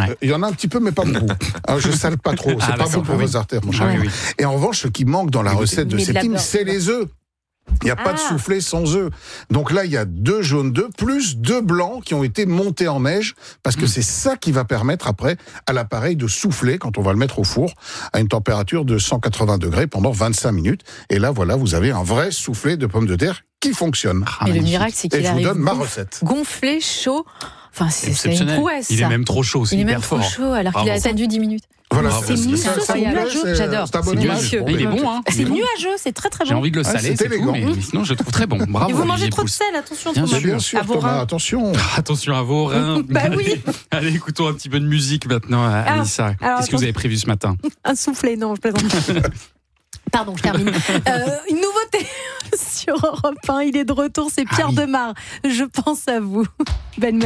Il y en a un petit peu, mais pas beaucoup. Alors, je sale pas trop, c'est pas bon pour vos artères, mon cher. Oui. Et en revanche, ce qui manque dans la recette de Mais de la Septime, beurre. c'est les œufs. Il n'y a pas de soufflé sans œufs. Donc là, il y a 2 jaunes d'œufs, plus 2 blancs qui ont été montés en neige, parce que c'est ça qui va permettre après à l'appareil de souffler quand on va le mettre au four à une température de 180 degrés pendant 25 minutes. Et là, voilà, vous avez un vrai soufflé de pommes de terre qui fonctionne. Mais le miracle, c'est Et qu'il je vous arrive donne ma recette. gonflé, chaud. Enfin, c'est une Exceptionnel. prouesse. Il est ça. même trop chaud, c'est Il est hyper même trop fort. chaud alors qu'il Bravo. a attendu 10 minutes. Voilà, Bravo, C'est c'est mousseux, ça. c'est nuageux. J'adore. C'est un bon C'est image. délicieux. Il est bon, hein. C'est Il est bon. nuageux, c'est très très J'ai bon. envie de le saler, c'est c'est tout, élégant. mais sinon je le trouve très bon. Bravo. Et vous mangez Olivier trop de Pouls. sel, attention Bien Thomas. sûr. Bien sûr, À vos Thomas, reins. attention. Attention à vos reins. Bah oui. Allez, écoutons un petit peu de musique maintenant, Anissa. alors, Qu'est-ce que vous avez prévu ce matin? Un soufflé, non, je plaisante. Pardon, je termine. Une nouveauté sur Europe 1, il est de retour, c'est Pierre Demar. Je pense à vous. Belle